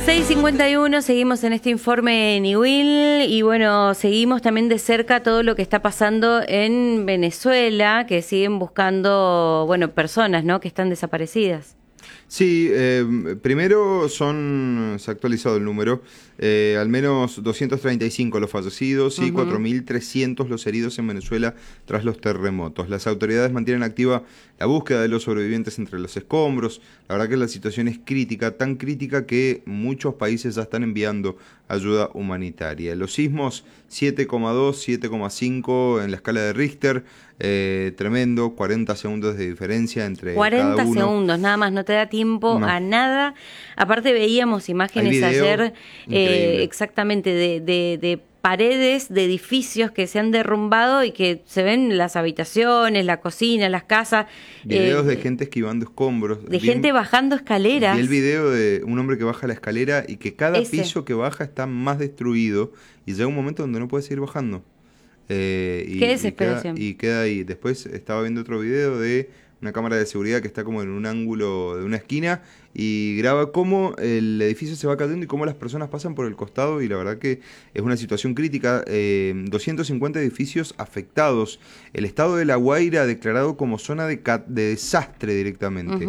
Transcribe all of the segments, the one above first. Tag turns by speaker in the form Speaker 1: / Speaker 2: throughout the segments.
Speaker 1: 6:51, seguimos en este informe Niwil y bueno, seguimos también de cerca todo lo que está pasando en Venezuela, que siguen buscando, bueno, personas, ¿no?, que están desaparecidas.
Speaker 2: Sí, primero se ha actualizado el número, al menos 235 los fallecidos y 4.300 los heridos en Venezuela tras los terremotos. Las autoridades mantienen activa la búsqueda de los sobrevivientes entre los escombros. La verdad que la situación es crítica, tan crítica que muchos países ya están enviando ayuda humanitaria. Los sismos 7,2, 7,5 en la escala de Richter, tremendo, 40 segundos de diferencia entre
Speaker 1: 40
Speaker 2: cada uno.
Speaker 1: Segundos, nada más, no te da tiempo a nada. Aparte veíamos imágenes ayer, exactamente, de paredes de edificios que se han derrumbado y que se ven las habitaciones, la cocina, las casas.
Speaker 2: Videos de gente esquivando escombros.
Speaker 1: De gente bajando escaleras.
Speaker 2: Vi el video de un hombre que baja la escalera y que cada piso que baja está más destruido y llega un momento donde no puede seguir bajando.
Speaker 1: Qué desesperación.
Speaker 2: Y queda ahí. Después estaba viendo otro video de una cámara de seguridad que está como en un ángulo de una esquina y graba cómo el edificio se va cayendo y cómo las personas pasan por el costado, y la verdad que es una situación crítica. 250 edificios afectados. El estado de La Guaira declarado como zona de desastre directamente.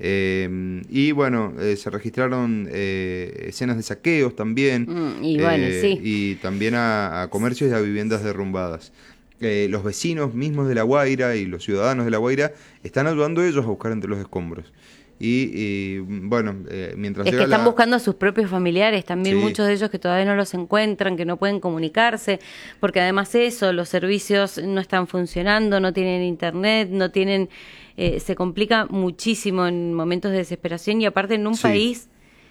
Speaker 2: Y bueno, se registraron escenas de saqueos también. Y también a comercios y a viviendas derrumbadas. Los vecinos mismos de La Guaira y los ciudadanos de La Guaira están ayudando ellos a buscar entre los escombros. Y bueno, mientras
Speaker 1: es que están buscando a sus propios familiares también, muchos de ellos que todavía no los encuentran, que no pueden comunicarse, porque además los servicios no están funcionando, no tienen internet, no tienen, se complica muchísimo en momentos de desesperación, y aparte en un país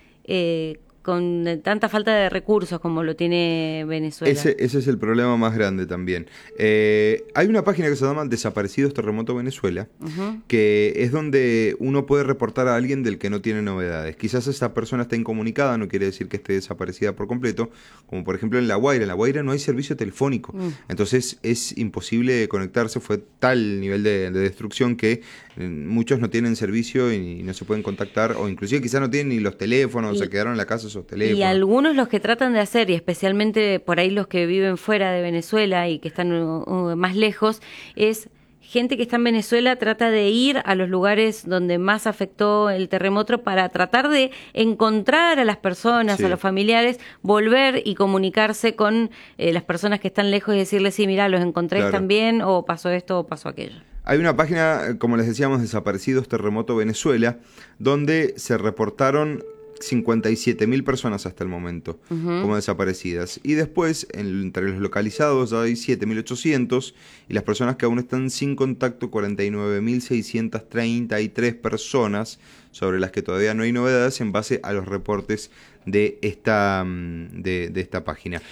Speaker 1: con tanta falta de recursos como lo tiene Venezuela.
Speaker 2: Ese es el problema más grande también. Hay una página que se llama Desaparecidos Terremoto Venezuela, que es donde uno puede reportar a alguien del que no tiene novedades. Quizás esa persona está incomunicada, no quiere decir que esté desaparecida por completo, como por ejemplo en La Guaira. En La Guaira no hay servicio telefónico, entonces es imposible conectarse. Fue tal nivel de destrucción que muchos no tienen servicio y no se pueden contactar, o inclusive quizás no tienen ni los teléfonos, se quedaron en la casa esos teléfonos.
Speaker 1: Y algunos los que tratan de hacer, y especialmente por ahí los que viven fuera de Venezuela y que están más lejos, es gente que está en Venezuela, trata de ir a los lugares donde más afectó el terremoto para tratar de encontrar a las personas, a los familiares, volver y comunicarse con las personas que están lejos y decirles, sí, mira, los encontré, están bien, o pasó esto o pasó aquello.
Speaker 2: Hay una página, como les decíamos, Desaparecidos Terremoto Venezuela, donde se reportaron 57.000 personas hasta el momento como desaparecidas. Y después, entre los localizados hay 7.800, y las personas que aún están sin contacto, 49.633 personas, sobre las que todavía no hay novedades en base a los reportes de esta página.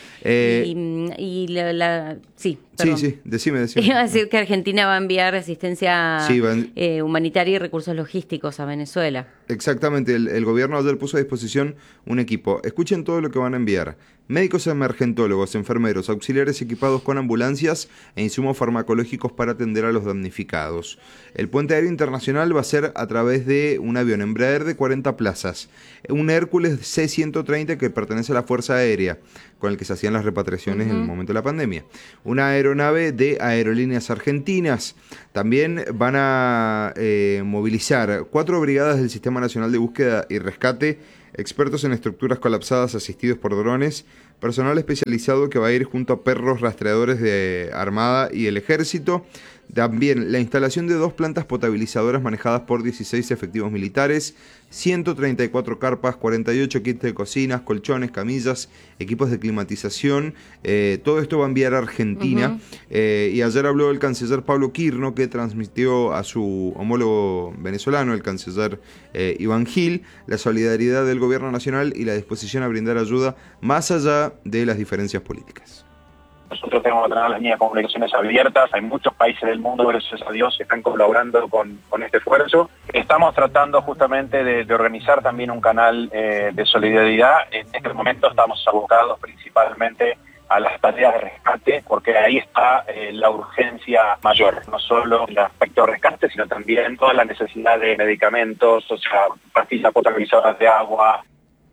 Speaker 1: Sí,
Speaker 2: decime.
Speaker 1: Iba a decir que Argentina va a enviar asistencia humanitaria y recursos logísticos a Venezuela.
Speaker 2: Exactamente, el gobierno ayer puso a disposición un equipo. Escuchen todo lo que van a enviar: médicos emergentólogos, enfermeros, auxiliares equipados con ambulancias e insumos farmacológicos para atender a los damnificados. El puente aéreo internacional va a ser a través de un avión Embraer de 40 plazas, un Hércules C-130 que pertenece a la Fuerza Aérea, con el que se hacían las repatriaciones en el momento de la pandemia, una aeronave de Aerolíneas Argentinas. También van a movilizar 4 brigadas del Sistema Nacional de Búsqueda y Rescate, expertos en estructuras colapsadas asistidos por drones, personal especializado que va a ir junto a perros rastreadores de Armada y el Ejército. También la instalación de 2 plantas potabilizadoras manejadas por 16 efectivos militares, 134 carpas, 48 kits de cocinas, colchones, camillas, equipos de climatización. Todo esto va a enviar a Argentina. Y ayer habló el canciller Pablo Quirno, que transmitió a su homólogo venezolano, el canciller Iván Gil, la solidaridad del gobierno nacional y la disposición a brindar ayuda más allá de las diferencias políticas.
Speaker 3: Nosotros tenemos que tener las líneas de comunicaciones abiertas. Hay muchos países del mundo, gracias a Dios, que están colaborando con este esfuerzo. Estamos tratando justamente de organizar también un canal de solidaridad. En este momento estamos abocados principalmente a las tareas de rescate, porque ahí está la urgencia mayor, no solo el aspecto de rescate, sino también toda la necesidad de medicamentos, o sea, pastillas potabilizadoras de agua.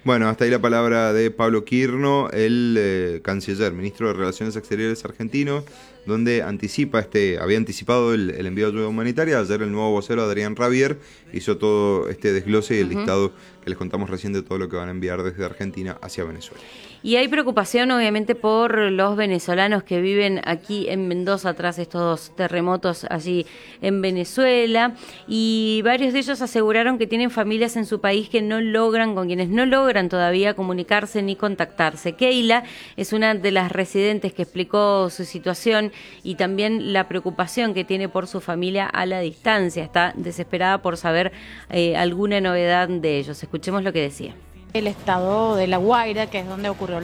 Speaker 2: Bueno, hasta ahí la palabra de Pablo Quirno, el canciller, ministro de Relaciones Exteriores argentino, donde había anticipado el envío de ayuda humanitaria. Ayer el nuevo vocero, Adrián Rabier, hizo todo este desglose y el listado que les contamos recién de todo lo que van a enviar desde Argentina hacia Venezuela.
Speaker 1: Y hay preocupación, obviamente, por los venezolanos que viven aquí en Mendoza tras estos terremotos allí en Venezuela, y varios de ellos aseguraron que tienen familias en su país con quienes no logran todavía comunicarse ni contactarse. Keila es una de las residentes que explicó su situación y también la preocupación que tiene por su familia a la distancia. Está desesperada por saber alguna novedad de ellos. Escuchemos lo que decía.
Speaker 4: El estado de La Guaira, que es donde ocurrió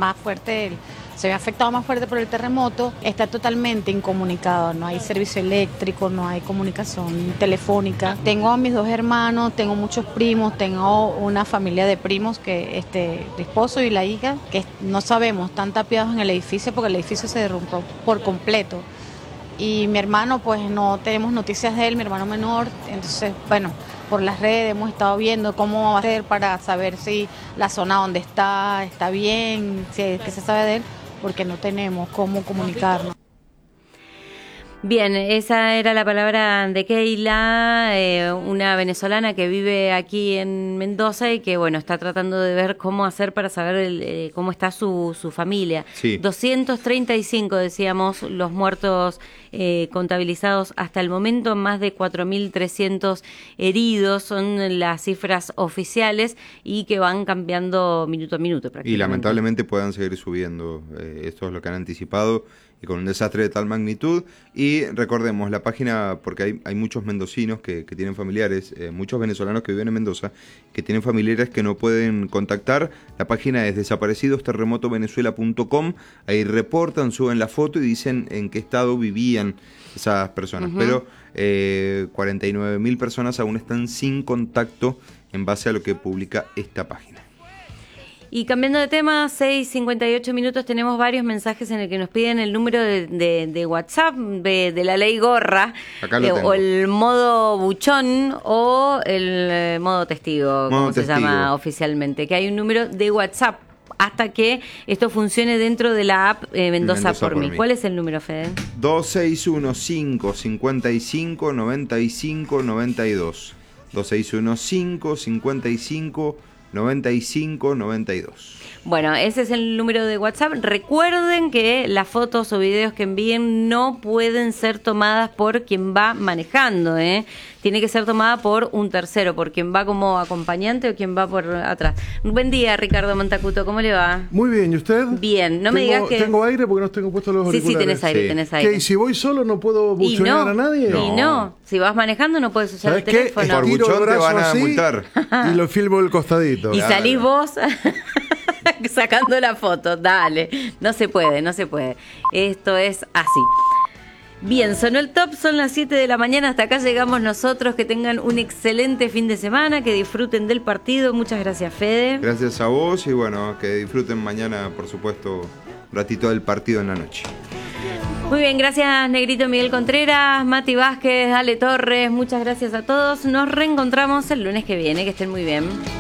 Speaker 4: se ve afectado más fuerte por el terremoto, está totalmente incomunicado, no hay servicio eléctrico, no hay comunicación telefónica. Tengo a mis 2 hermanos, tengo muchos primos, tengo una familia de primos, que el esposo y la hija, que no sabemos, están tapiados en el edificio porque el edificio se derrumbó por completo. Y mi hermano, pues no tenemos noticias de él, mi hermano menor, entonces, bueno, por las redes hemos estado viendo cómo va a ser para saber si la zona donde está bien, qué se sabe de él, porque no tenemos cómo comunicarnos.
Speaker 1: Bien, esa era la palabra de Keila, una venezolana que vive aquí en Mendoza y que, bueno, está tratando de ver cómo hacer para saber cómo está su familia.
Speaker 2: Sí.
Speaker 1: 235, decíamos, los muertos contabilizados hasta el momento, más de 4.300 heridos, son las cifras oficiales y que van cambiando minuto a minuto prácticamente.
Speaker 2: Y lamentablemente puedan seguir subiendo, esto es lo que han anticipado, y con un desastre de tal magnitud. Y recordemos la página, porque hay muchos mendocinos que tienen familiares, muchos venezolanos que viven en Mendoza, que tienen familiares que no pueden contactar. La página es desaparecidosterremotovenezuela.com. Ahí reportan, suben la foto y dicen en qué estado vivían esas personas. Pero 49.000 personas aún están sin contacto en base a lo que publica esta página.
Speaker 1: Y cambiando de tema, 6:58 minutos, tenemos varios mensajes en el que nos piden el número de WhatsApp de la ley gorra, o el modo buchón o el modo testigo, como se llama oficialmente, que hay un número de WhatsApp hasta que esto funcione dentro de la app Mendoza por mí. ¿Cuál es el número, Fede?
Speaker 2: 2615-55-95-92. 2615-55-95-92.
Speaker 1: Bueno, ese es el número de WhatsApp. Recuerden que las fotos o videos que envíen no pueden ser tomadas por quien va manejando, Tiene que ser tomada por un tercero, por quien va como acompañante o quien va por atrás. Buen día, Ricardo Montacuto, ¿cómo le va?
Speaker 5: Muy bien, ¿y usted?
Speaker 1: Bien, me digas que...
Speaker 5: ¿Tengo aire porque no tengo puestos los auriculares?
Speaker 1: Sí, tenés aire, tenés aire.
Speaker 5: ¿Qué, y si voy solo no puedo buchonear a nadie?
Speaker 1: Y no, si vas manejando no puedes usar el teléfono.
Speaker 2: Por buchón te van a multar.
Speaker 5: Y lo filmo del costadito.
Speaker 1: Y salís vos sacando la foto, dale. No se puede. Esto es así. Bien, sonó el top, son las 7 de la mañana, hasta acá llegamos nosotros, que tengan un excelente fin de semana, que disfruten del partido. Muchas gracias, Fede.
Speaker 2: Gracias a vos y bueno, que disfruten mañana, por supuesto, un ratito del partido en la noche.
Speaker 1: Muy bien, gracias Negrito Miguel Contreras, Mati Vázquez, Ale Torres, muchas gracias a todos. Nos reencontramos el lunes que viene, que estén muy bien.